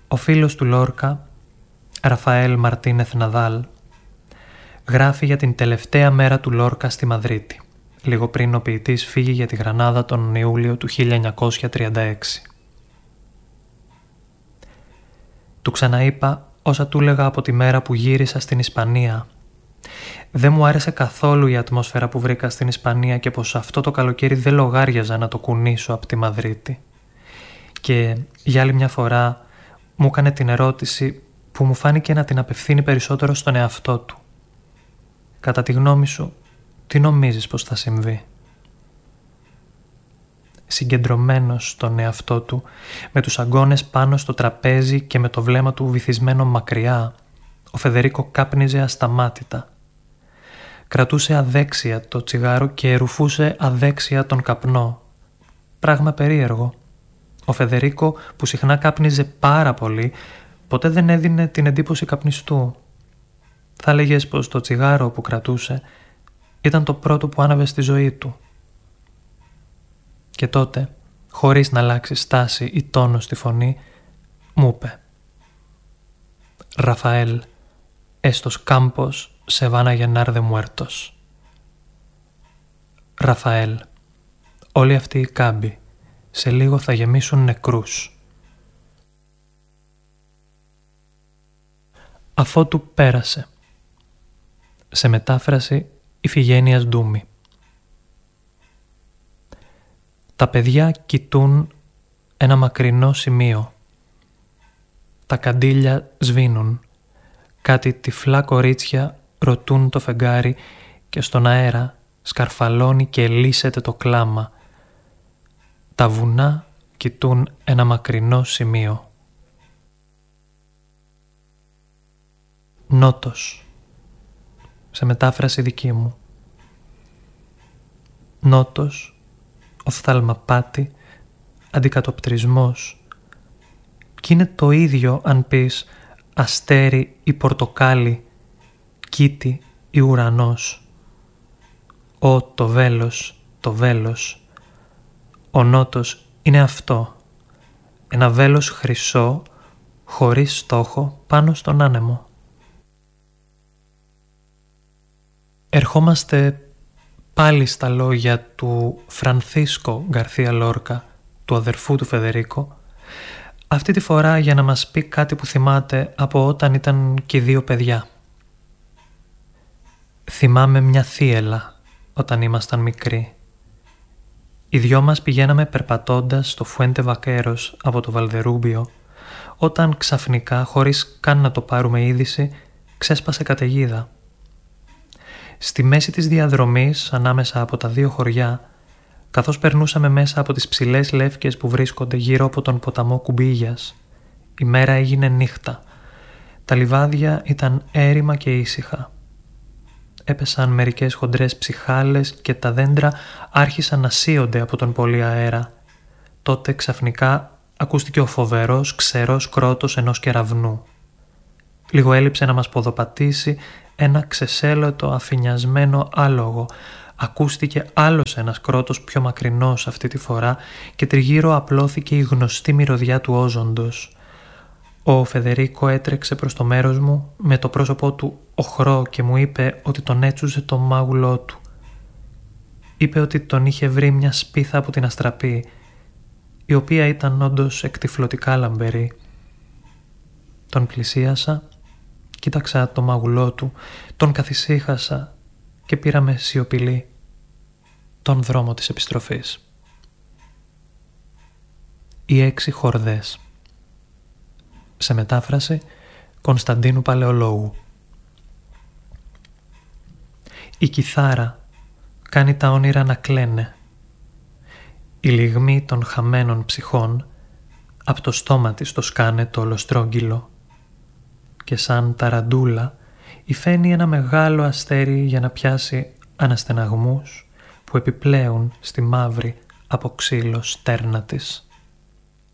Ο φίλος του Λόρκα, Ραφαέλ Μαρτίνεθ Ναδάλ, γράφει για την τελευταία μέρα του Λόρκα στη Μαδρίτη, λίγο πριν ο ποιητής φύγει για τη Γρανάδα τον Ιούλιο του 1936. Του ξαναείπα όσα του έλεγα από τη μέρα που γύρισα στην Ισπανία. Δεν μου άρεσε καθόλου η ατμόσφαιρα που βρήκα στην Ισπανία και πως αυτό το καλοκαίρι δεν λογάριαζα να το κουνήσω από τη Μαδρίτη. Και για άλλη μια φορά μου έκανε την ερώτηση που μου φάνηκε να την απευθύνει περισσότερο στον εαυτό του. Κατά τη γνώμη σου, τι νομίζεις πως θα συμβεί? Συγκεντρωμένος στον εαυτό του, με τους αγκώνες πάνω στο τραπέζι και με το βλέμμα του βυθισμένο μακριά, ο Φεδερίκο κάπνιζε ασταμάτητα. Κρατούσε αδέξια το τσιγάρο και ρουφούσε αδέξια τον καπνό. Πράγμα περίεργο. Ο Φεδερίκο, που συχνά κάπνιζε πάρα πολύ, ποτέ δεν έδινε την εντύπωση καπνιστού. Θα έλεγες πως το τσιγάρο που κρατούσε ήταν το πρώτο που άναβε στη ζωή του. Και τότε, χωρίς να αλλάξει στάση ή τόνο στη φωνή, μου είπε «Ραφαέλ, estos campos se van a llenar de muertos». «Ραφαέλ, όλοι αυτοί οι κάμποι σε λίγο θα γεμίσουν νεκρούς». Αφότου πέρασε. Σε μετάφραση Ιφηγένειας Ντούμη. Τα παιδιά κοιτούν ένα μακρινό σημείο. Τα καντήλια σβήνουν. Κάτι τυφλά κορίτσια ρωτούν το φεγγάρι και στον αέρα σκαρφαλώνει και λύσεται το κλάμα. Τα βουνά κοιτούν ένα μακρινό σημείο. Νότος. Σε μετάφραση δική μου. Νότος, οφθαλμαπάτη, αντικατοπτρισμός. Κι είναι το ίδιο αν πεις αστέρι ή πορτοκάλι, κήτη ή ουρανός. Ω το βέλος, το βέλος. Ο νότος είναι αυτό. Ένα βέλος χρυσό, χωρίς στόχο, πάνω στον άνεμο. Ερχόμαστε πάλι στα λόγια του Φρανθίσκο Γκαρθία Λόρκα, του αδερφού του Φεδερίκο, αυτή τη φορά για να μας πει κάτι που θυμάται από όταν ήταν και 2 παιδιά. Θυμάμαι μια θύελα όταν ήμασταν μικροί. Οι 2 μας πηγαίναμε περπατώντας στο Φουέντε Βακέρος από το Βαλδερούμπιο, όταν ξαφνικά, χωρίς καν να το πάρουμε είδηση, ξέσπασε καταιγίδα. Στη μέση της διαδρομής, ανάμεσα από τα 2 χωριά, καθώς περνούσαμε μέσα από τις ψηλές λεύκες που βρίσκονται γύρω από τον ποταμό Κουμπίγιας, η μέρα έγινε νύχτα. Τα λιβάδια ήταν έρημα και ήσυχα. Έπεσαν μερικές χοντρές ψυχάλες και τα δέντρα άρχισαν να σύονται από τον πολύ αέρα. Τότε ξαφνικά ακούστηκε ο φοβερός ξερός κρότος ενός κεραυνού. Λίγο έλειψε να μας ποδοπατήσει ένα ξεσέλωτο αφηνιασμένο άλογο. Ακούστηκε άλλος ένας κρότος πιο μακρινός αυτή τη φορά και τριγύρω απλώθηκε η γνωστή μυρωδιά του όζοντος. Ο Φεδερίκο έτρεξε προς το μέρος μου με το πρόσωπό του οχρό και μου είπε ότι τον έτσουζε το μάγουλό του. Είπε ότι τον είχε βρει μια σπίθα από την αστραπή, η οποία ήταν όντως εκτυφλωτικά λαμπερή. Τον πλησίασα, κοίταξα το μάγουλό του, τον καθησύχασα και πήραμε σιωπηλή τον δρόμο της επιστροφής. Οι 6 χορδές. Σε μετάφραση Κωνσταντίνου Παλαιολόγου. Η κιθάρα κάνει τα όνειρα να κλαίνε. Η λυγμή των χαμένων ψυχών απ' το στόμα της το σκάνε το ολοστρόγγυλο και σαν ταραντούλα υφαίνει ένα μεγάλο αστέρι για να πιάσει αναστεναγμούς που επιπλέουν στη μαύρη από ξύλο στέρνα της.